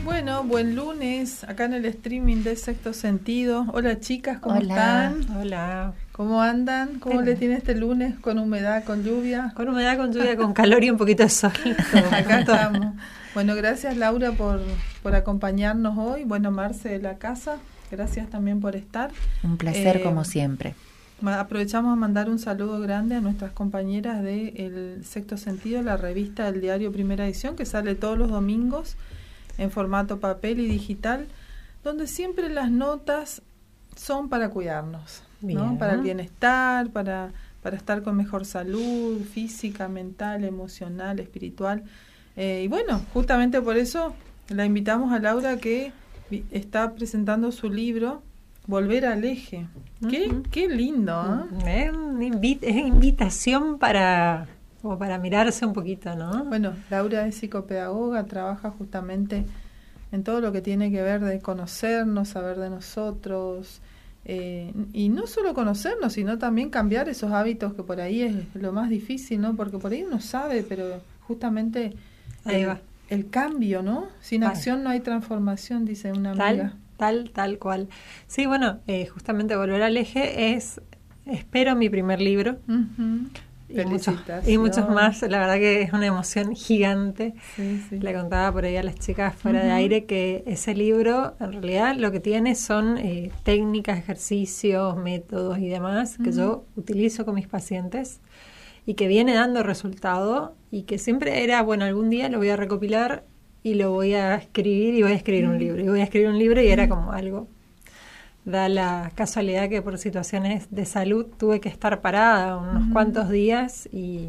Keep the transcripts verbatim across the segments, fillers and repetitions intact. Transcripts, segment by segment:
Bueno, buen lunes, acá en el streaming de Sexto Sentido. Hola chicas, ¿cómo Hola. están? Hola. ¿Cómo andan? ¿Cómo Pero, le tiene este lunes? ¿Con humedad, con lluvia? Con humedad, con lluvia, con calor y un poquito de sol. Acá estamos. Bueno, gracias Laura por, por acompañarnos hoy. Bueno, Marce de la casa, gracias también por estar. Un placer Eh, como siempre. Aprovechamos a mandar un saludo grande a nuestras compañeras de El Sexto Sentido, la revista del diario Primera Edición, que sale todos los domingos en formato papel y digital, donde siempre las notas son para cuidarnos, ¿no? Para el bienestar, para, para estar con mejor salud física, mental, emocional, espiritual. Eh, y bueno, justamente por eso la invitamos a Laura, que está presentando su libro Volver al Eje. Qué, uh-huh. qué lindo, ¿eh? Es una invi- es invitación para, como para mirarse un poquito, ¿no? Bueno, Laura es psicopedagoga, trabaja justamente en todo lo que tiene que ver de conocernos, saber de nosotros, eh, y no solo conocernos, sino también cambiar esos hábitos, que por ahí es lo más difícil, ¿no? Porque por ahí uno sabe, pero justamente ahí el, va. el cambio, ¿no? Sin Ay. acción no hay transformación, dice una Tal, amiga. Tal, tal cual. Sí, bueno, eh, justamente Volver al Eje es, espero, mi primer libro. Uh-huh. Y muchos, y muchos más. La verdad que es una emoción gigante. Sí, sí. Le contaba por ahí a las chicas fuera uh-huh. de aire que ese libro en realidad lo que tiene son eh, técnicas, ejercicios, métodos y demás uh-huh. que yo utilizo con mis pacientes y que viene dando resultado, y que siempre era, bueno, algún día lo voy a recopilar y lo voy a escribir y voy a escribir uh-huh. un libro y voy a escribir un libro y uh-huh. era como algo. Da la casualidad que por situaciones de salud tuve que estar parada unos uh-huh. cuantos días y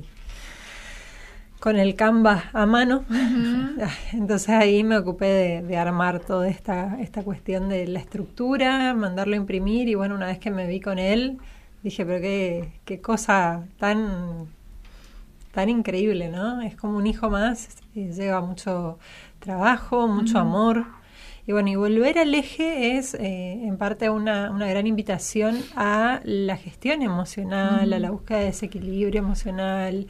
con el Canva a mano. Uh-huh. Entonces ahí me ocupé de, de armar toda esta, esta cuestión de la estructura, mandarlo a imprimir, y bueno, una vez que me vi con él, dije, pero qué, qué cosa tan, tan increíble, ¿no? Es como un hijo más, lleva mucho trabajo, mucho uh-huh. amor. Y bueno, y Volver al Eje es eh, en parte una, una gran invitación a la gestión emocional, uh-huh. a la búsqueda de desequilibrio emocional,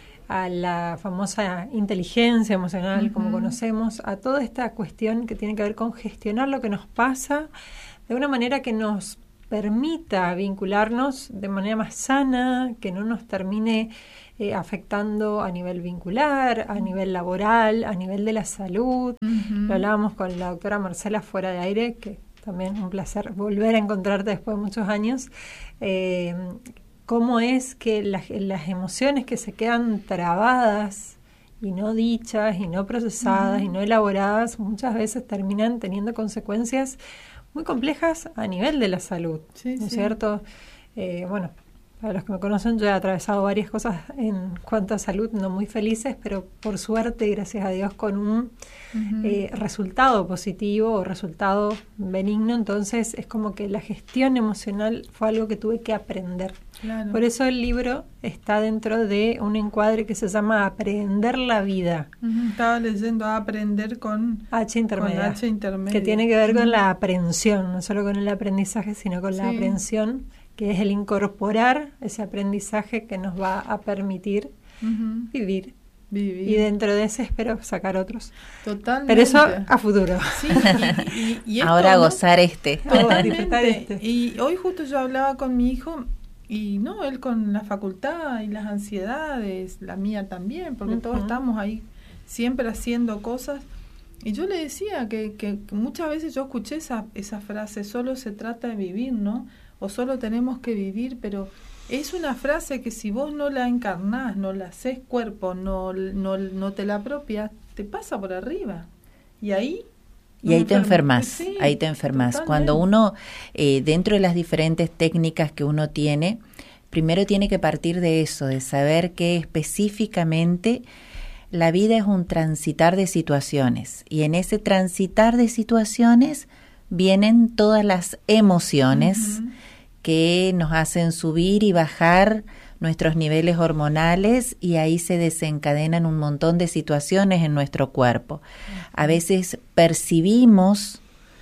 a la famosa inteligencia emocional, uh-huh. como conocemos, a toda esta cuestión que tiene que ver con gestionar lo que nos pasa de una manera que nos permita vincularnos de manera más sana, que no nos termine eh, afectando a nivel vincular, a nivel laboral, a nivel de la salud. Uh-huh. Lo hablábamos con la doctora Marcela fuera de aire, que también es un placer volver a encontrarte después de muchos años. Eh, cómo es que las, las emociones que se quedan trabadas y no dichas y no procesadas uh-huh. y no elaboradas muchas veces terminan teniendo consecuencias muy complejas a nivel de la salud, sí, ¿no es sí. cierto? Eh, bueno, para los que me conocen, yo he atravesado varias cosas en cuanto a salud no muy felices, pero por suerte, gracias a Dios, con un uh-huh. eh, resultado positivo o resultado benigno. Entonces es como que la gestión emocional fue algo que tuve que aprender. Claro. Por eso el libro está dentro de un encuadre que se llama Aprender la Vida. Uh-huh. Estaba leyendo Aprender con H intermedia, con H intermedia. Que tiene que ver con uh-huh. la aprehensión, no solo con el aprendizaje, sino con sí. la aprehensión, que es el incorporar ese aprendizaje que nos va a permitir uh-huh. vivir. Vivir. Y dentro de ese espero sacar otros. Totalmente. Pero eso a futuro. Sí, y, y, y esto, ahora ¿no? gozar este. Totalmente. Y hoy justo yo hablaba con mi hijo, y no, él con la facultad y las ansiedades, la mía también, porque uh-huh. todos estamos ahí siempre haciendo cosas. Y yo le decía que, que, que muchas veces yo escuché esa, esa frase, solo se trata de vivir, ¿no? O solo tenemos que vivir, pero es una frase que si vos no la encarnás, no la hacés cuerpo, no, no, no te la apropias, te pasa por arriba. Y ahí... Y ahí te enfermas, sí, ahí te enfermas. Totalmente. Cuando uno, eh, dentro de las diferentes técnicas que uno tiene, primero tiene que partir de eso, de saber que específicamente la vida es un transitar de situaciones. Y en ese transitar de situaciones vienen todas las emociones uh-huh. que nos hacen subir y bajar nuestros niveles hormonales, y ahí se desencadenan un montón de situaciones en nuestro cuerpo. A veces percibimos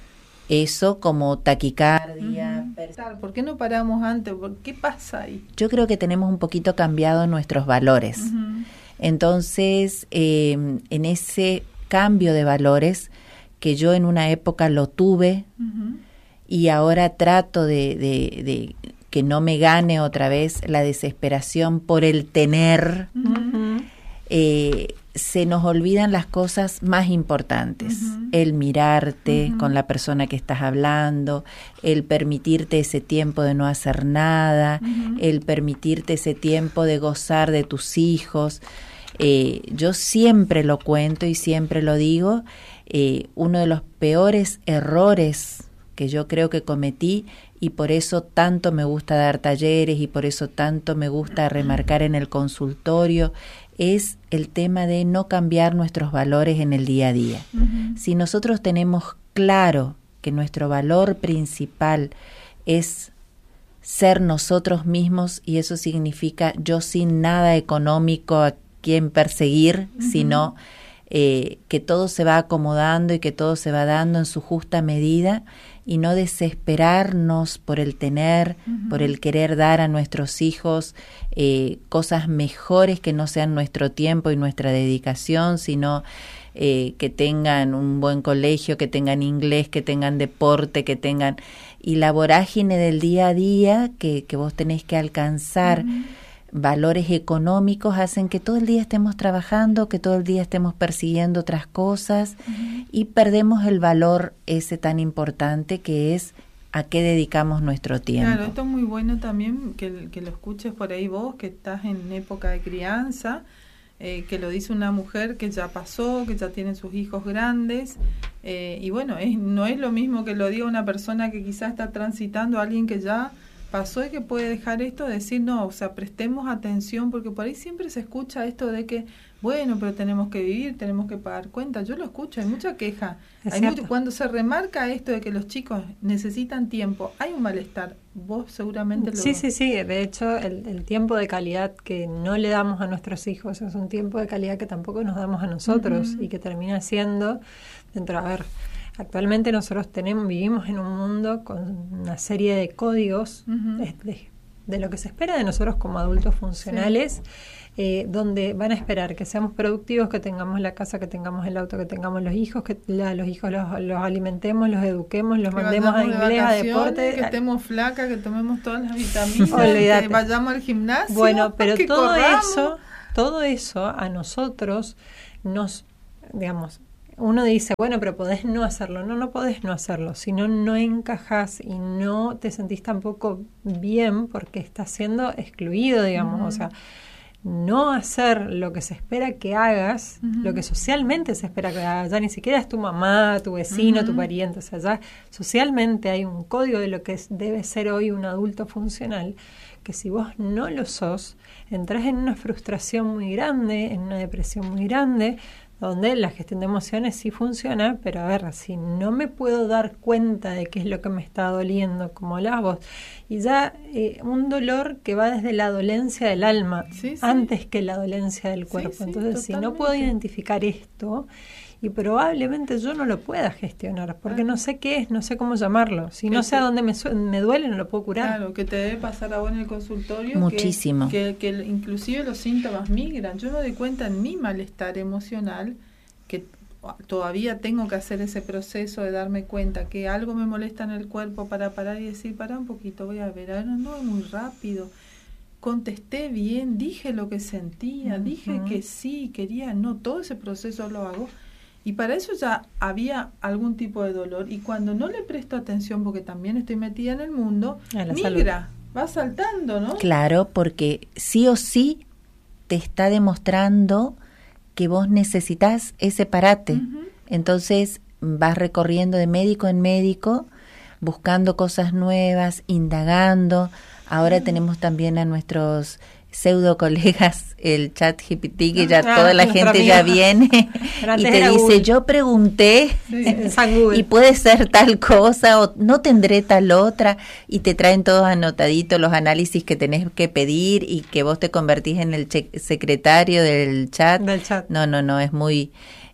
eso como taquicardia. Uh-huh. Per- ¿Por qué no paramos antes? ¿Qué pasa ahí? Yo creo que tenemos un poquito cambiado nuestros valores. Uh-huh. Entonces, eh, en ese cambio de valores, que yo en una época lo tuve Ujú. y ahora trato de, de, de que no me gane otra vez la desesperación por el tener. Ujú. Eh, se nos olvidan las cosas más importantes, Uh-huh. el mirarte Uh-huh. con la persona que estás hablando, el permitirte ese tiempo de no hacer nada, Uh-huh. el permitirte ese tiempo de gozar de tus hijos. Eh, yo siempre lo cuento y siempre lo digo, eh, uno de los peores errores que yo creo que cometí, y por eso tanto me gusta dar talleres y por eso tanto me gusta remarcar en el consultorio, es el tema de no cambiar nuestros valores en el día a día. Uh-huh. Si nosotros tenemos claro que nuestro valor principal es ser nosotros mismos, y eso significa yo sin nada económico a quien perseguir, uh-huh. sino eh, que todo se va acomodando y que todo se va dando en su justa medida, y no desesperarnos por el tener, uh-huh. por el querer dar a nuestros hijos eh, cosas mejores que no sean nuestro tiempo y nuestra dedicación, sino eh, que tengan un buen colegio, que tengan inglés, que tengan deporte, que tengan... Y la vorágine del día a día que, que vos tenés que alcanzar, uh-huh. valores económicos, hacen que todo el día estemos trabajando, que todo el día estemos persiguiendo otras cosas, uh-huh. y perdemos el valor ese tan importante que es a qué dedicamos nuestro tiempo. Claro, esto es muy bueno también que, que lo escuches por ahí vos, que estás en época de crianza, eh, que lo dice una mujer que ya pasó, que ya tiene sus hijos grandes, eh, y bueno, es, no es lo mismo que lo diga una persona que quizás está transitando, a alguien que ya pasó y que puede dejar esto, decir no, o sea, prestemos atención, porque por ahí siempre se escucha esto de que, bueno, pero tenemos que vivir, tenemos que pagar cuentas. Yo lo escucho, hay mucha queja. Es Hay cierto. mucho, cuando se remarca esto de que los chicos necesitan tiempo, hay un malestar. Vos seguramente lo... Sí, sí, sí. De hecho, el, el tiempo de calidad que no le damos a nuestros hijos es un tiempo de calidad que tampoco nos damos a nosotros, uh-huh. y que termina siendo dentro, a ver... Actualmente nosotros tenemos, vivimos en un mundo con una serie de códigos uh-huh. de, de, de lo que se espera de nosotros como adultos funcionales, sí. eh, donde van a esperar que seamos productivos, que tengamos la casa, que tengamos el auto, que tengamos los hijos, que la, los hijos los, los alimentemos, los eduquemos, los que mandemos a inglés, de a deporte. Que estemos flacas, que tomemos todas las vitaminas, Olvídate. Que vayamos al gimnasio. Bueno, pero que todo corramos. eso, todo eso a nosotros nos, digamos... Uno dice, bueno, pero podés no hacerlo. No, no podés no hacerlo. Si no, no encajás y no te sentís tampoco bien porque estás siendo excluido, digamos. Uh-huh. O sea, no hacer lo que se espera que hagas, uh-huh. lo que socialmente se espera que hagas. Ya ni siquiera es tu mamá, tu vecino, uh-huh. tu pariente. O sea, ya socialmente hay un código de lo que es, debe ser hoy un adulto funcional, que si vos no lo sos, entras en una frustración muy grande, en una depresión muy grande, donde la gestión de emociones sí funciona, pero a ver, si no me puedo dar cuenta de qué es lo que me está doliendo, como hablabas vos, y ya eh, un dolor que va desde la dolencia del alma, sí, sí. antes que la dolencia del cuerpo. Sí, sí, Entonces, totalmente. Si no puedo identificar esto, y probablemente yo no lo pueda gestionar, porque no sé qué es, no sé cómo llamarlo. Si no sé a dónde me, me duele, no lo puedo curar. Claro, que te debe pasar a vos en el consultorio. Muchísimo. Que, que, que inclusive los síntomas migran. Yo me doy cuenta en mi malestar emocional, que todavía tengo que hacer ese proceso de darme cuenta que algo me molesta en el cuerpo para parar y decir, para un poquito, voy a ver, ahora no es muy rápido. Contesté bien, dije lo que sentía, uh-huh. dije que sí, quería, no, todo ese proceso lo hago. Y para eso ya había algún tipo de dolor. Y cuando no le presto atención, porque también estoy metida en el mundo, migra, salud. Va saltando, ¿no? Claro, porque sí o sí te está demostrando que vos necesitas ese parate. Uh-huh. Entonces vas recorriendo de médico en médico, buscando cosas nuevas, indagando. Ahora uh-huh. tenemos también a nuestros pseudo colegas el chat G P T, que ya ah, toda la gente amiga. Ya viene y te dice, Google. Yo pregunté sí, y puede ser tal cosa o no tendré tal otra, y te traen todos anotaditos los análisis que tenés que pedir y que vos te convertís en el che- secretario del chat. del chat. No, no, no, es muy...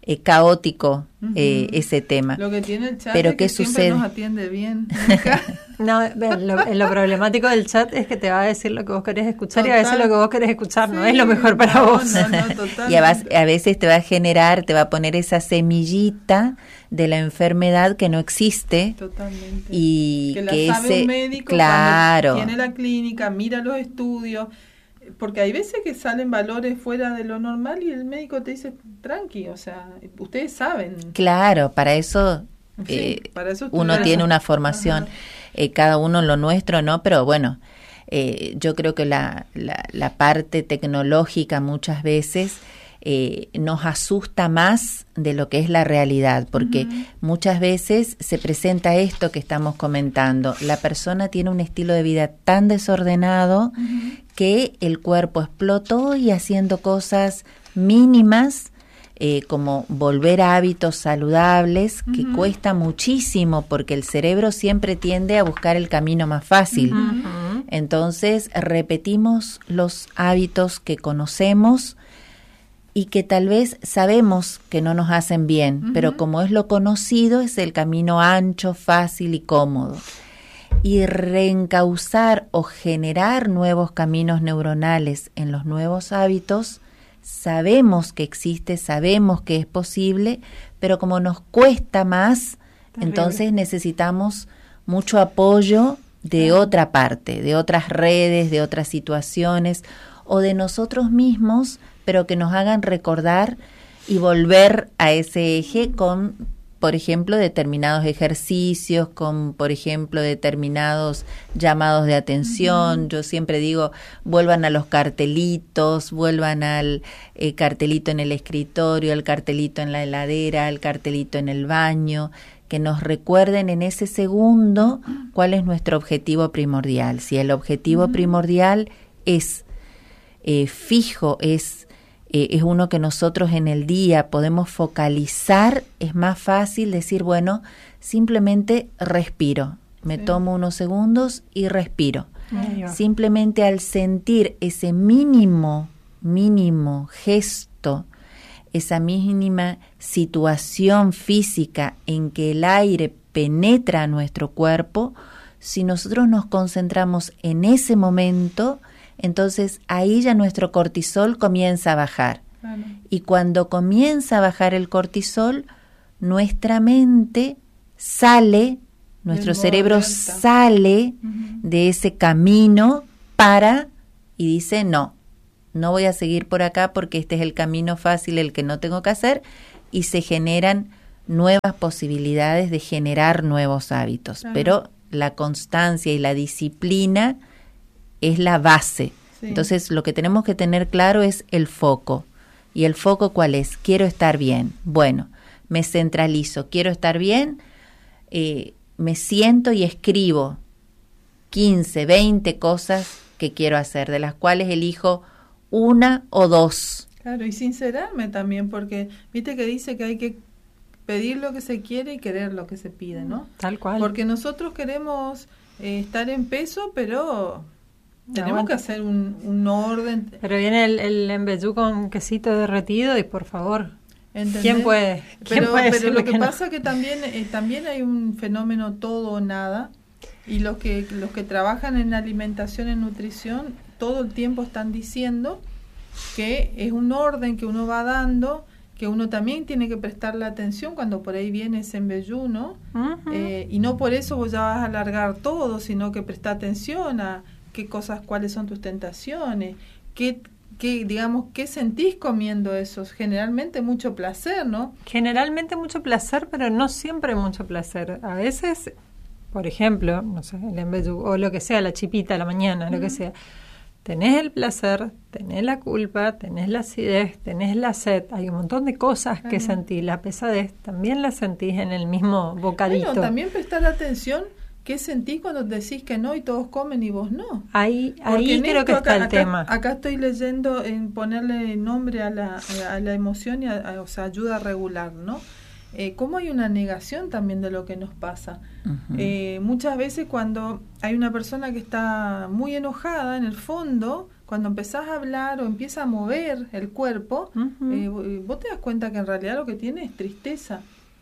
eh, caótico Uh-huh. eh, ese tema. Lo que tiene el chat Pero es ¿qué que siempre sucede? nos atiende bien. No, lo, lo problemático del chat es que te va a decir lo que vos querés escuchar. Total. Y a veces lo que vos querés escuchar sí, no es lo mejor para no, vos. No, no, y a, a veces te va a generar, te va a poner esa semillita de la enfermedad que no existe. Totalmente. Y que la que sabe ese, un médico claro. cuando tiene la clínica, mira los estudios. Porque hay veces que salen valores fuera de lo normal y el médico te dice, tranqui, o sea, ustedes saben. Claro, para eso, sí, eh, para eso uno tiene una formación, eh, cada uno en lo nuestro, ¿no? Pero bueno, eh, yo creo que la, la, la parte tecnológica muchas veces eh, nos asusta más de lo que es la realidad, porque uh-huh. muchas veces se presenta esto que estamos comentando. La persona tiene un estilo de vida tan desordenado uh-huh. que el cuerpo explotó y haciendo cosas mínimas, eh, como volver a hábitos saludables, uh-huh. que cuesta muchísimo porque el cerebro siempre tiende a buscar el camino más fácil. Uh-huh. Entonces repetimos los hábitos que conocemos y que tal vez sabemos que no nos hacen bien, uh-huh. pero como es lo conocido, es el camino ancho, fácil y cómodo. Y reencauzar o generar nuevos caminos neuronales en los nuevos hábitos, sabemos que existe, sabemos que es posible, pero como nos cuesta más, terrible. Entonces necesitamos mucho apoyo de uh-huh. otra parte, de otras redes, de otras situaciones o de nosotros mismos, pero que nos hagan recordar y volver a ese eje con, por ejemplo, determinados ejercicios, con, por ejemplo, determinados llamados de atención. Uh-huh. Yo siempre digo, vuelvan a los cartelitos, vuelvan al eh, cartelito en el escritorio, al cartelito en la heladera, al cartelito en el baño, que nos recuerden en ese segundo cuál es nuestro objetivo primordial. Si el objetivo uh-huh. primordial es eh, fijo, es Eh, es uno que nosotros en el día podemos focalizar, es más fácil decir, bueno, simplemente respiro, me sí. tomo unos segundos y respiro. Simplemente al sentir ese mínimo, mínimo gesto, esa mínima situación física en que el aire penetra a nuestro cuerpo, si nosotros nos concentramos en ese momento, entonces ahí ya nuestro cortisol comienza a bajar. Claro. Y cuando comienza a bajar el cortisol, nuestra mente sale, nuestro cerebro sale uh-huh. de ese camino para y dice, no, no voy a seguir por acá porque este es el camino fácil, el que no tengo que hacer, y se generan nuevas posibilidades de generar nuevos hábitos. Claro. Pero la constancia y la disciplina es la base. Sí. Entonces, lo que tenemos que tener claro es el foco. ¿Y el foco cuál es? Quiero estar bien. Bueno, me centralizo. Quiero estar bien, eh, me siento y escribo quince, veinte cosas que quiero hacer, de las cuales elijo una o dos. Claro, y sincerarme también, porque viste que dice que hay que pedir lo que se quiere y querer lo que se pide, ¿no? Tal cual. Porque nosotros queremos eh, estar en peso, pero tenemos no, que hacer un, un orden. Pero viene el, el embellú con quesito derretido y por favor, ¿entendés? ¿Quién puede? ¿Quién pero puede pero lo que, que pasa no? que también eh, también hay un fenómeno todo o nada, y los que los que trabajan en alimentación, en nutrición, todo el tiempo están diciendo que es un orden que uno va dando, que uno también tiene que prestarle atención cuando por ahí viene ese embellú, ¿no? Uh-huh. Eh, y no por eso vos ya vas a alargar todo, sino que presta atención a qué cosas, cuáles son tus tentaciones, qué, qué, digamos, qué sentís comiendo esos. Generalmente mucho placer, ¿no? Generalmente mucho placer, pero no siempre mucho placer. A veces, por ejemplo, no sé, el embellú, o lo que sea, la chipita a la mañana, uh-huh. lo que sea. Tenés el placer, tenés la culpa, tenés la acidez, tenés la sed. Hay un montón de cosas que uh-huh. sentís. La pesadez también la sentís en el mismo bocadito. Bueno, también prestar atención. ¿Qué sentís cuando decís que no y todos comen y vos no? Ahí, ahí creo que está acá, el acá, tema. Acá estoy leyendo en ponerle nombre a la, a la emoción y a, a, o sea, ayuda a regular, ¿no? eh, cómo hay una negación también de lo que nos pasa. Uh-huh. Eh, muchas veces cuando hay una persona que está muy enojada, en el fondo, cuando empezás a hablar o empieza a mover el cuerpo, uh-huh. eh, vos te das cuenta que en realidad lo que tiene es tristeza.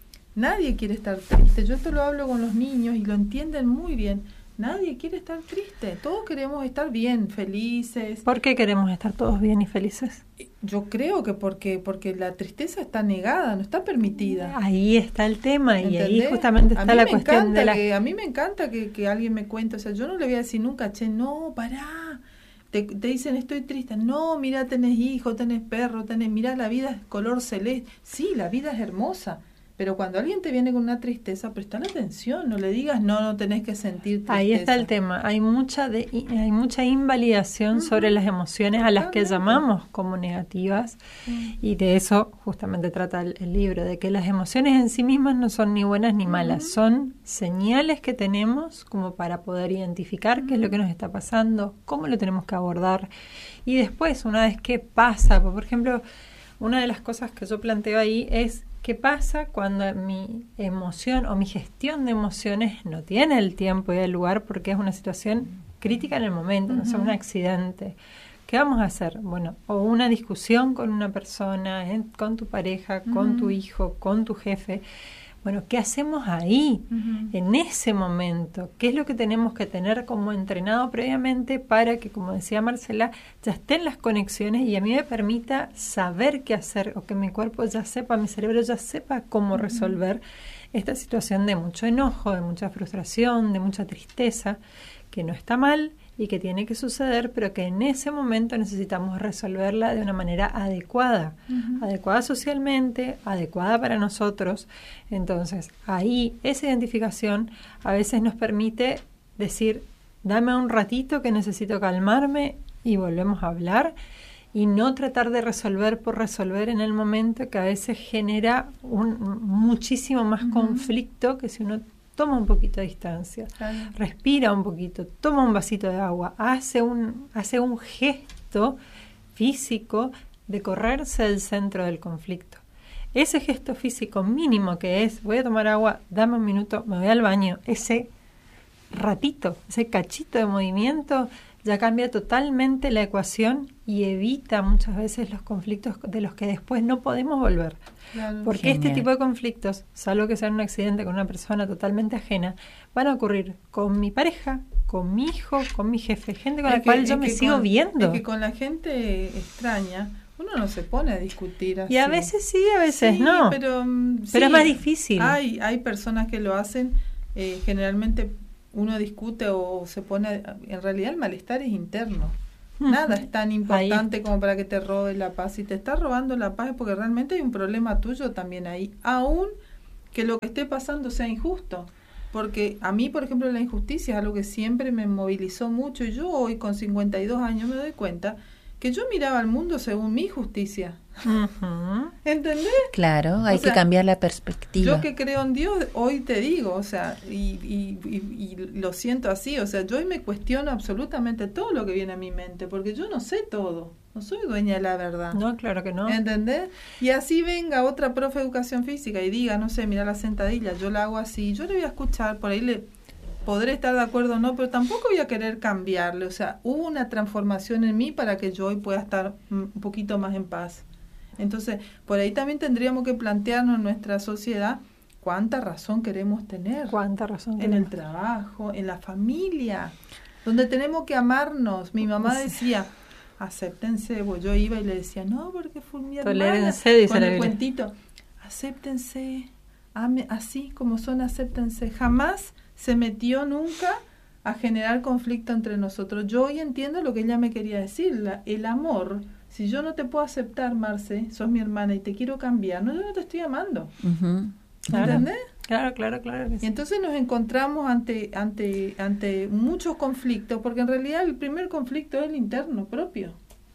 Nadie quiere estar triste. Yo esto lo hablo con los niños y lo entienden muy bien. Nadie quiere estar triste. Todos queremos estar bien, felices. ¿Por qué queremos estar todos bien y felices? Yo creo que porque porque la tristeza está negada, no está permitida. Ahí está el tema. ¿Entendés? Y ahí justamente está la cuestión de la... Que, a mí me encanta que, que alguien me cuente. O sea, yo no le voy a decir nunca, che, no, pará. Te, te dicen, estoy triste. No, mira, tenés hijo, tenés perro, tenés... Mira, la vida es color celeste. Sí, la vida es hermosa. Pero cuando alguien te viene con una tristeza, prestale atención, no le digas, no, no tenés que sentir tristeza. Ahí está el tema, hay mucha de, hay mucha invalidación uh-huh. sobre las emociones a las que llamamos como negativas, uh-huh. y de eso justamente trata el, el libro, de que las emociones en sí mismas no son ni buenas ni malas, uh-huh. son señales que tenemos como para poder identificar uh-huh. qué es lo que nos está pasando, cómo lo tenemos que abordar, y después, una vez que pasa, por ejemplo, una de las cosas que yo planteo ahí es ¿qué pasa cuando mi emoción o mi gestión de emociones no tiene el tiempo y el lugar porque es una situación crítica en el momento, uh-huh. no sea un accidente? ¿Qué vamos a hacer? Bueno, o una discusión con una persona, en, con tu pareja, uh-huh. con tu hijo, con tu jefe. Bueno, ¿qué hacemos ahí, uh-huh. en ese momento? ¿Qué es lo que tenemos que tener como entrenado previamente para que, como decía Marcela, ya estén las conexiones y a mí me permita saber qué hacer o que mi cuerpo ya sepa, mi cerebro ya sepa cómo uh-huh. resolver esta situación de mucho enojo, de mucha frustración, de mucha tristeza, que no está mal y que tiene que suceder, pero que en ese momento necesitamos resolverla de una manera adecuada, uh-huh. adecuada socialmente, adecuada para nosotros. Entonces, ahí esa identificación a veces nos permite decir, dame un ratito que necesito calmarme y volvemos a hablar, y no tratar de resolver por resolver en el momento, que a veces genera un muchísimo más uh-huh. conflicto que si uno toma un poquito de distancia, claro. respira un poquito, toma un vasito de agua, hace un, hace un gesto físico de correrse del centro del conflicto. Ese gesto físico mínimo que es, voy a tomar agua, dame un minuto, me voy al baño, ese ratito, ese cachito de movimiento ya cambia totalmente la ecuación y evita muchas veces los conflictos de los que después no podemos volver. Claro, porque genial. Este tipo de conflictos, salvo que sea un accidente con una persona totalmente ajena, van a ocurrir con mi pareja, con mi hijo, con mi jefe, gente con es la que, cual yo me sigo con, viendo. Es que con la gente extraña uno no se pone a discutir así. Y a veces sí, a veces sí, no. Pero, um, pero sí, es más difícil. Hay, hay personas que lo hacen, eh, generalmente uno discute o se pone, en realidad el malestar es interno. Uh-huh. Nada es tan importante ahí. Como para que te robe la paz. Si te está robando la paz es porque realmente hay un problema tuyo también ahí, aún que lo que esté pasando sea injusto. Porque a mí, por ejemplo, la injusticia es algo que siempre me movilizó mucho, y yo hoy con cincuenta y dos años me doy cuenta que yo miraba al mundo según mi justicia. Uh-huh. ¿Entendés? Claro, hay o sea, que cambiar la perspectiva. Yo que creo en Dios, hoy te digo, o sea, y, y, y, y lo siento así, o sea, yo hoy me cuestiono absolutamente todo lo que viene a mi mente, porque yo no sé todo, no soy dueña de la verdad. No, claro que no. ¿Entendés? Y así venga otra profe de educación física y diga, no sé, mira la sentadilla, yo la hago así, yo le voy a escuchar, por ahí le podré estar de acuerdo o no, pero tampoco voy a querer cambiarle, o sea, hubo una transformación en mí para que yo hoy pueda estar un poquito más en paz. Entonces, por ahí también tendríamos que plantearnos en nuestra sociedad cuánta razón queremos tener. Cuánta razón en el trabajo, en la familia, donde tenemos que amarnos. Mi mamá decía, acéptense, pues yo iba y le decía, no, porque fue mi hermana, con el cuentito, acéptense, ame, así como son, acéptense. Jamás se metió nunca a generar conflicto entre nosotros. Yo hoy entiendo lo que ella me quería decir, la, el amor. Si yo no te puedo aceptar, Marce, sos mi hermana y te quiero cambiar, no, yo no te estoy amando. Uh-huh. Claro. ¿Entendés? Claro, claro, claro. Y entonces nos encontramos ante ante ante muchos conflictos, porque en realidad el primer conflicto es el interno propio.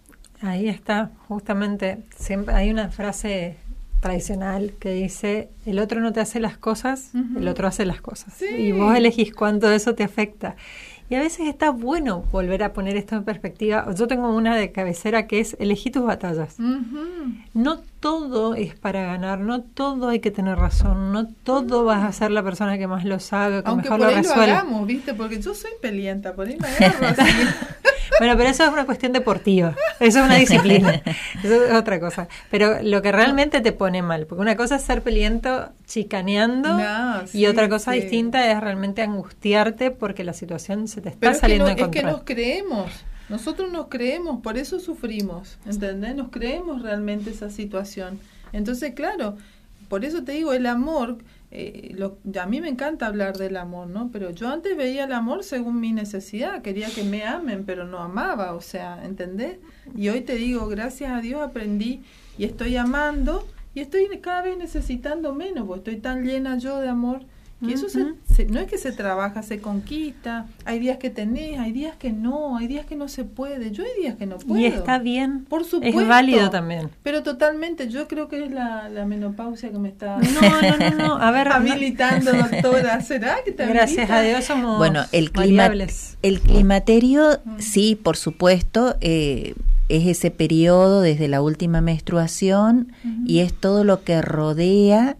Ahí está, justamente, siempre hay una frase tradicional que dice, el otro no te hace las cosas, uh-huh. el otro hace las cosas. Sí. Y vos elegís cuánto de eso te afecta. Y a veces está bueno volver a poner esto en perspectiva. Yo tengo una de cabecera que es elegí tus batallas. Uh-huh. No todo es para ganar, no todo hay que tener razón, no todo uh-huh. vas a ser la persona que más lo sabe, que aunque mejor por lo ahí resuelve. Lo hagamos, ¿viste? Porque yo soy pelienta, por ahí me agarro así. Bueno, pero eso es una cuestión deportiva, eso es una disciplina, eso es otra cosa. Pero lo que realmente te pone mal, porque una cosa es ser peliento chicaneando no, sí, y otra cosa sí. distinta es realmente angustiarte porque la situación se te está pero saliendo es que no, de control. Es que nos creemos, nosotros nos creemos, por eso sufrimos, ¿entendés? Nos creemos realmente esa situación. Entonces, claro, por eso te digo, el amor... Eh, lo, a mí me encanta hablar del amor, ¿no? Pero yo antes veía el amor según mi necesidad, quería que me amen, pero no amaba, o sea, ¿entendés? Y hoy te digo, gracias a Dios aprendí y estoy amando y estoy cada vez necesitando menos, porque estoy tan llena yo de amor. Y eso se, se, no es que se trabaja, se conquista. Hay días que tenés, hay días que no, hay días que no se puede. Yo hay días que no puedo. Y está bien. Por supuesto. Es válido también. Pero totalmente, yo creo que es la, la menopausia que me está no, no, no, no. A ver, habilitando, no. doctora. ¿Será que te habilita? Gracias a Dios somos bueno, el clima, variables. El climaterio, mm. sí, por supuesto, eh, es ese periodo desde la última menstruación uh-huh. y es todo lo que rodea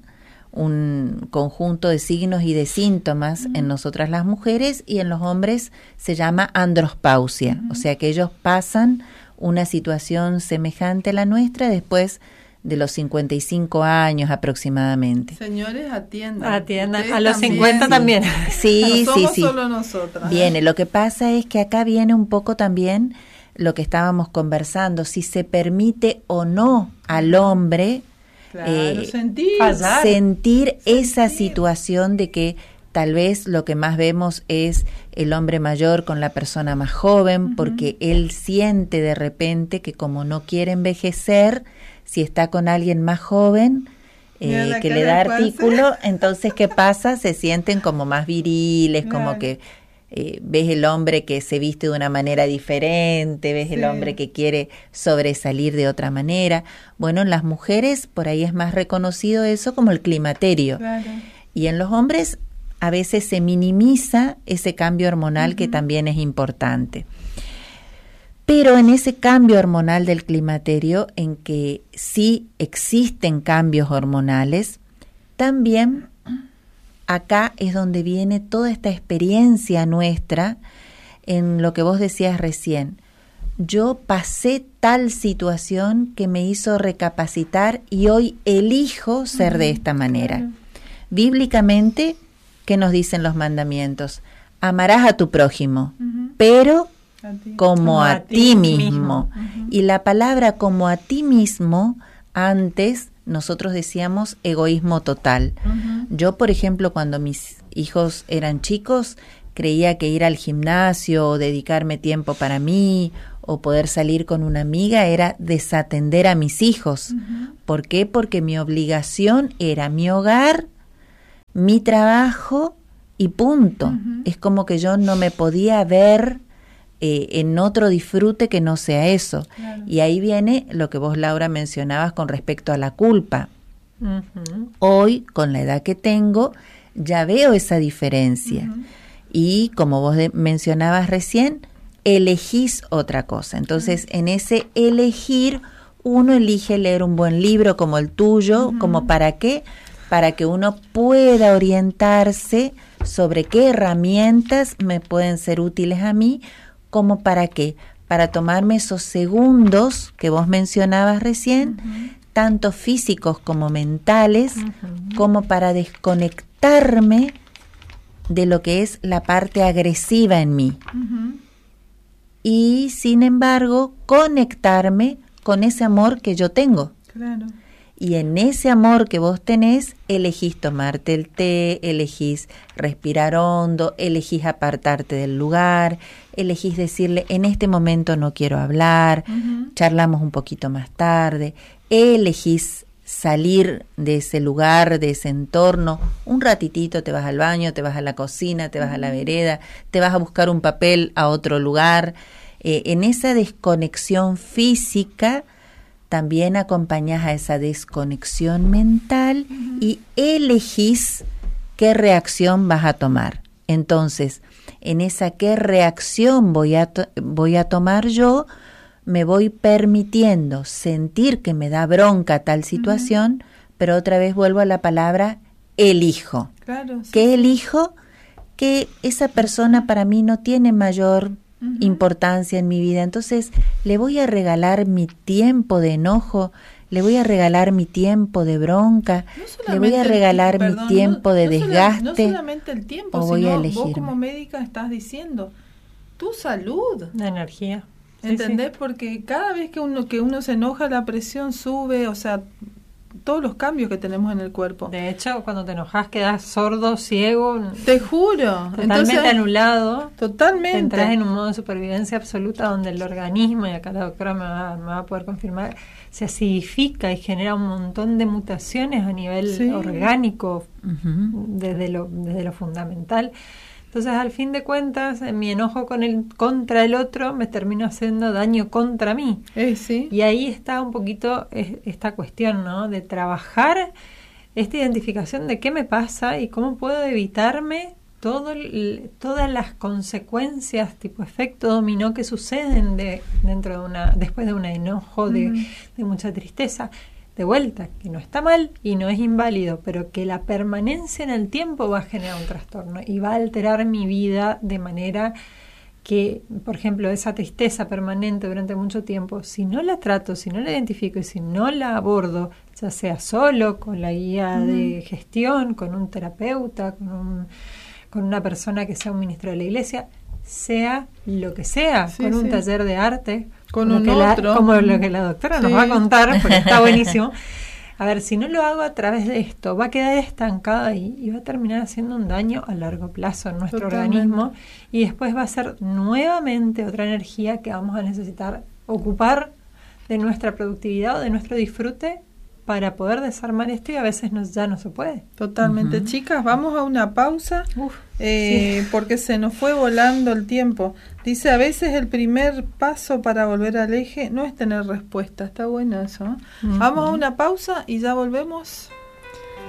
un conjunto de signos y de síntomas uh-huh. en nosotras las mujeres, y en los hombres se llama andropausia, uh-huh. o sea que ellos pasan una situación semejante a la nuestra después de los cincuenta y cinco años aproximadamente. Señores, atiendan. Atiendan, a los también. cincuenta también. Sí, no sí, somos sí. solo nosotras. Viene, ¿eh? Lo que pasa es que acá viene un poco también lo que estábamos conversando, si se permite o no al hombre Claro, eh, sentir, sentir esa situación de que tal vez lo que más vemos es el hombre mayor con la persona más joven, uh-huh. porque él siente de repente que como no quiere envejecer, si está con alguien más joven eh, que le da artículo, entonces ¿qué pasa? Se sienten como más viriles, claro. como que Eh, ves el hombre que se viste de una manera diferente, ves sí. el hombre que quiere sobresalir de otra manera. Bueno, en las mujeres por ahí es más reconocido eso como el climaterio. Claro. Y en los hombres a veces se minimiza ese cambio hormonal uh-huh. que también es importante. Pero en ese cambio hormonal del climaterio, en que sí existen cambios hormonales, también acá es donde viene toda esta experiencia nuestra en lo que vos decías recién. Yo pasé tal situación que me hizo recapacitar y hoy elijo ser uh-huh, de esta manera. Claro. Bíblicamente, ¿qué nos dicen los mandamientos? Amarás a tu prójimo, uh-huh. pero a ti. como, como a, a ti mismo. mismo. Uh-huh. Y la palabra como a ti mismo, antes nosotros decíamos egoísmo total. Uh-huh. Yo, por ejemplo, cuando mis hijos eran chicos, creía que ir al gimnasio o dedicarme tiempo para mí o poder salir con una amiga era desatender a mis hijos. Uh-huh. ¿Por qué? Porque mi obligación era mi hogar, mi trabajo y punto. Uh-huh. Es como que yo no me podía ver Eh, en otro disfrute que no sea eso. Claro. Y ahí viene lo que vos, Laura, mencionabas con respecto a la culpa. Uh-huh. Hoy, con la edad que tengo, ya veo esa diferencia. Uh-huh. Y como vos de, mencionabas recién, elegís otra cosa. Entonces, uh-huh. en ese elegir, uno elige leer un buen libro como el tuyo, uh-huh. ¿como para qué? Para que uno pueda orientarse sobre qué herramientas me pueden ser útiles a mí. ¿Cómo para qué? Para tomarme esos segundos que vos mencionabas recién, uh-huh. tanto físicos como mentales, uh-huh. como para desconectarme de lo que es la parte agresiva en mí. Uh-huh. Y, sin embargo, conectarme con ese amor que yo tengo. Claro. Y en ese amor que vos tenés, elegís tomarte el té, elegís respirar hondo, elegís apartarte del lugar, elegís decirle, en este momento no quiero hablar, uh-huh. charlamos un poquito más tarde, elegís salir de ese lugar, de ese entorno, un ratitito, te vas al baño, te vas a la cocina, te vas uh-huh. a la vereda, te vas a buscar un papel a otro lugar. Eh, en esa desconexión física, también acompañás a esa desconexión mental uh-huh. y elegís qué reacción vas a tomar. Entonces, en esa qué reacción voy a, to- voy a tomar yo, me voy permitiendo sentir que me da bronca tal situación, uh-huh. pero otra vez vuelvo a la palabra elijo. Claro, sí. ¿Qué elijo? Que esa persona para mí no tiene mayor uh-huh. importancia en mi vida, entonces le voy a regalar mi tiempo de enojo, le voy a regalar mi tiempo de bronca, no le voy a regalar el, perdón, mi tiempo no, de no desgaste. Sola, no solamente el tiempo, o voy sino a elegirme. Vos como médica estás diciendo tu salud, la energía. ¿Entendés? Sí, sí. Porque cada vez que uno que uno se enoja, la presión sube, o sea, todos los cambios que tenemos en el cuerpo. De hecho, cuando te enojas quedas sordo, ciego. Te juro. Totalmente Entonces, anulado. Totalmente. Te entras en un modo de supervivencia absoluta donde el organismo, y acá la doctora me va, me va a poder confirmar, se acidifica y genera un montón de mutaciones a nivel sí. orgánico, uh-huh. desde lo, desde lo fundamental. Entonces, al fin de cuentas, mi enojo con el, contra el otro me termina haciendo daño contra mí. Eh, sí. Y ahí está un poquito esta cuestión, ¿no? De trabajar esta identificación de qué me pasa y cómo puedo evitarme todo el, todas las consecuencias, tipo efecto dominó, que suceden de, dentro de una, después de un enojo, de, mm. de mucha tristeza. De vuelta, que no está mal y no es inválido, pero que la permanencia en el tiempo va a generar un trastorno y va a alterar mi vida de manera que, por ejemplo, esa tristeza permanente durante mucho tiempo, si no la trato, si no la identifico y si no la abordo, ya sea solo, con la guía uh-huh. de gestión, con un terapeuta, con, un, con una persona que sea un ministro de la iglesia, sea lo que sea, sí, con un sí. taller de arte, con un otro. La, como lo que la doctora sí. nos va a contar, porque está buenísimo. A ver, si no lo hago a través de esto, va a quedar estancada ahí y va a terminar haciendo un daño a largo plazo en nuestro Totalmente. organismo, y después va a ser nuevamente otra energía que vamos a necesitar ocupar de nuestra productividad o de nuestro disfrute para poder desarmar esto, y a veces no, ya no se puede. Totalmente. Uh-huh. Chicas, vamos a una pausa Uf, eh, sí. porque se nos fue volando el tiempo. Dice, a veces el primer paso para volver al eje no es tener respuesta. Está bueno eso, ¿eh? Uh-huh. Vamos a una pausa y ya volvemos.